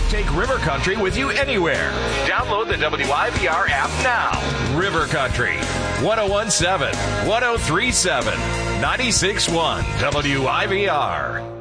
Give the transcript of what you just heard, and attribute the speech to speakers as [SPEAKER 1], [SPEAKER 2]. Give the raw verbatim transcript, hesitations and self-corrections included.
[SPEAKER 1] Take River Country with you anywhere. Download the W I V R app now. River Country, one oh one seven, one oh three seven, ninety-six point one W I V R.